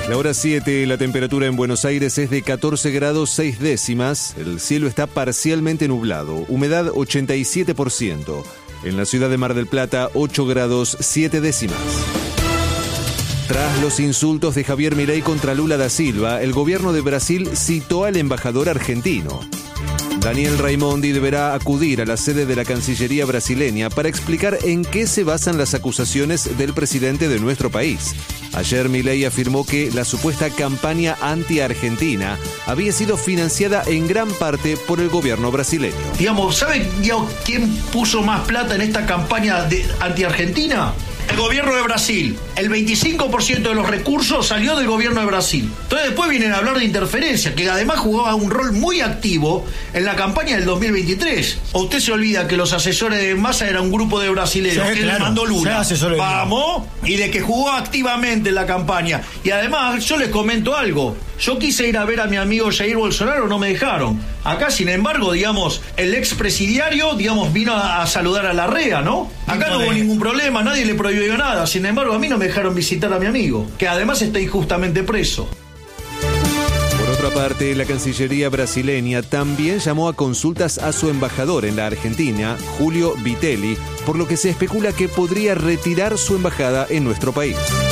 La hora 7, la temperatura en Buenos Aires es de 14 grados 6 décimas. El cielo está parcialmente nublado. Humedad 87%. En la ciudad de Mar del Plata, 8 grados 7 décimas. Tras los insultos de Javier Milei contra Lula da Silva, el gobierno de Brasil citó al embajador argentino. Daniel Raimondi deberá acudir a la sede de la Cancillería brasileña para explicar en qué se basan las acusaciones del presidente de nuestro país. Ayer Milei afirmó que la supuesta campaña anti-argentina había sido financiada en gran parte por el gobierno brasileño. ¿Sabe quién puso más plata en esta campaña anti-argentina? El gobierno de Brasil. El 25% de los recursos salió del gobierno de Brasil. Entonces después vienen a hablar de interferencia, que además jugaba un rol muy activo en la campaña del 2023. ¿O usted se olvida que los asesores de Massa eran un grupo de brasileños que le mandó Lula? Vamos, y de que jugó activamente en la campaña. Y además, yo les comento algo. Yo quise ir a ver a mi amigo Jair Bolsonaro, no me dejaron. Acá, sin embargo, el expresidiario, vino a saludar a Larrea, ¿no? Acá no hubo ningún problema, nadie le prohibió nada. Sin embargo, a mí no me dejaron visitar a mi amigo, que además está injustamente preso. Por otra parte, la Cancillería brasileña también llamó a consultas a su embajador en la Argentina, Julio Vitelli, por lo que se especula que podría retirar su embajada en nuestro país.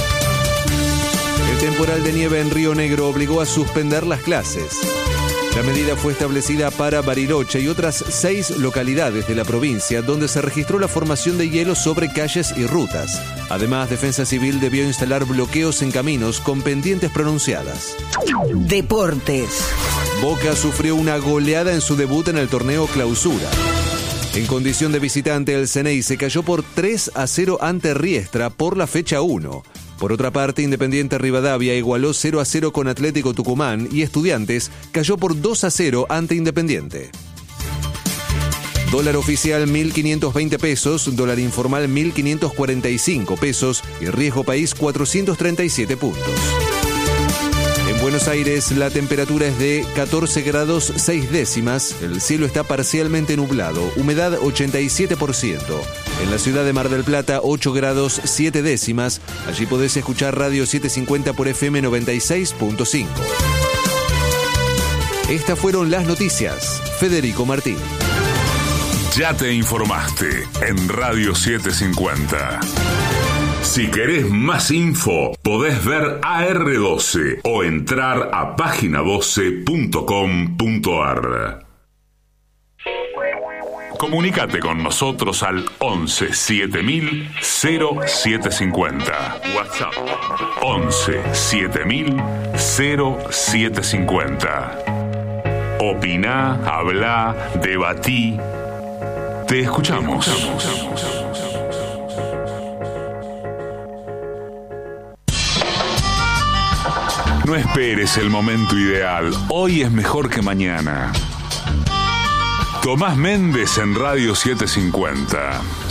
El temporal de nieve en Río Negro obligó a suspender las clases. La medida fue establecida para Bariloche y otras 6 localidades de la provincia donde se registró la formación de hielo sobre calles y rutas. Además, Defensa Civil debió instalar bloqueos en caminos con pendientes pronunciadas. Deportes. Boca sufrió una goleada en su debut en el torneo Clausura. En condición de visitante, el Ceneice cayó por 3-0 ante Riestra por la fecha 1. Por otra parte, Independiente Rivadavia igualó 0-0 con Atlético Tucumán y Estudiantes cayó por 2-0 ante Independiente. Dólar oficial 1.520 pesos, dólar informal 1.545 pesos y riesgo país 437 puntos. En Buenos Aires la temperatura es de 14 grados 6 décimas, el cielo está parcialmente nublado, humedad 87%. En la ciudad de Mar del Plata 8 grados 7 décimas, allí podés escuchar Radio 750 por FM 96.5. Estas fueron las noticias. Federico Martín. Ya te informaste en Radio 750. Si querés más info, podés ver AR12 o entrar a página12.com.ar. Comunicate con nosotros al 11 7000 0750. WhatsApp 11 7000 0750. Opina, habla, debatí. Te escuchamos. No esperes el momento ideal. Hoy es mejor que mañana. Tomás Méndez en Radio 750.